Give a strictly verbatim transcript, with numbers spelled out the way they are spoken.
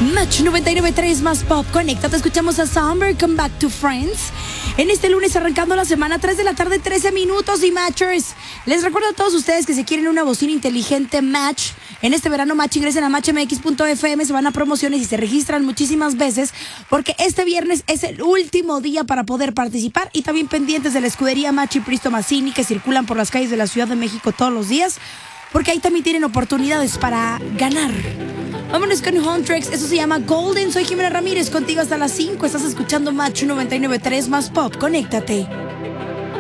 Match noventa y nueve punto tres más pop. Conéctate, escuchamos a Summer, Come Back to Friends. En este lunes arrancando la semana, tres de la tarde, trece minutos. Y Matchers, les recuerdo a todos ustedes que si quieren una bocina inteligente Match, en este verano Match, ingresen a match m x punto f m, se van a promociones y se registran muchísimas veces, porque este viernes es el último día para poder participar. Y también pendientes de la escudería Match y Pristo Mazzini, que circulan por las calles de la Ciudad de México todos los días, porque ahí también tienen oportunidades para ganar. Vámonos con Huntrix, eso se llama Golden. Soy Jimena Ramírez, contigo hasta las cinco. Estás escuchando Match noventa y nueve punto tres más pop. Conéctate.